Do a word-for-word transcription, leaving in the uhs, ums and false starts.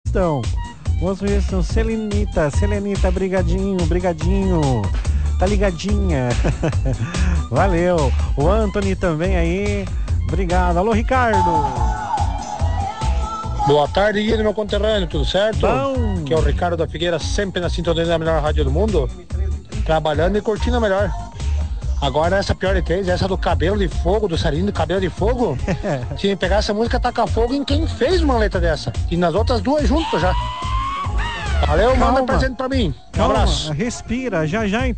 sugestão. Boa sugestão. Selenita, Selenita, brigadinho, brigadinho. Tá ligadinha. Valeu. O Anthony também aí. Obrigado. Alô, Ricardo. Boa tarde, Guilherme, meu conterrâneo, tudo certo? Bom. Que é o Ricardo da Figueira, sempre na sintonia da melhor rádio do mundo, trabalhando e curtindo a melhor. Agora essa pior de três, essa do cabelo de fogo, do Sarinho do cabelo de fogo, tinha que pegar essa música tacar fogo em quem fez uma letra dessa. E nas outras duas juntas já. Valeu, Calma. manda presente pra mim. Um Calma, abraço. respira, já já então.